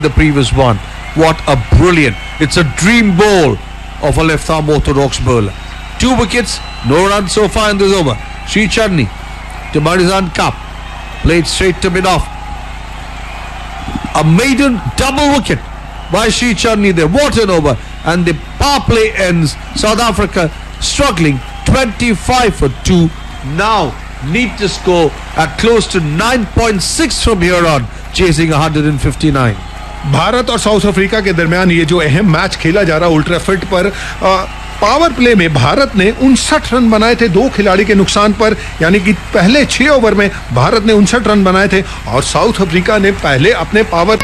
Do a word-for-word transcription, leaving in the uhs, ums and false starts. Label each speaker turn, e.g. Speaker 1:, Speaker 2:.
Speaker 1: the previous one. What a brilliant, it's a dream ball of a left-arm orthodox bowler. Two wickets, no runs so far in this over. Sri Channi to Marizan Cup, played straight to mid-off. A maiden double wicket by Sri Channi there. What an over. And the power play ends. South Africa struggling, twenty-five for two. Now need to score at close to nine point six from here on, chasing one hundred fifty-nine.
Speaker 2: Bharat और south Africa के दरमियान ये जो अहम match खेला जा रहा old Trafford पर, आ, पावर प्ले में भारत ने उनसठ रन बनाए थे दो खिलाड़ी के नुकसान पर, यानी कि पहले छह ओवर में भारत ने उनसठ रन बनाए थे और साउथ अफ्रीका ने पहले अपने पावर